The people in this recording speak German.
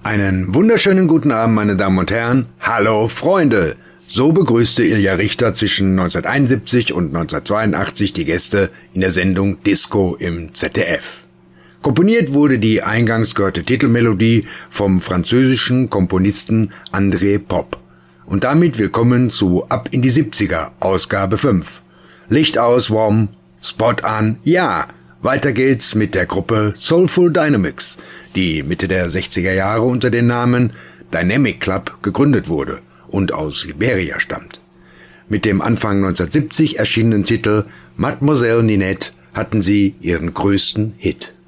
Einen wunderschönen guten Abend, meine Damen und Herren. Hallo, Freunde! So begrüßte Ilja Richter zwischen 1971 und 1982 die Gäste in der Sendung Disco im ZDF. Komponiert wurde die eingangs gehörte Titelmelodie vom französischen Komponisten André Popp. Und damit willkommen zu Ab in die 70er, Ausgabe 5. Licht aus, warm, Spot an, ja! Weiter geht's mit der Gruppe Soulful Dynamics, die Mitte der 60er Jahre unter dem Namen Dynamic Club gegründet wurde und aus Liberia stammt. Mit dem Anfang 1970 erschienenen Titel Mademoiselle Ninette hatten sie ihren größten Hit.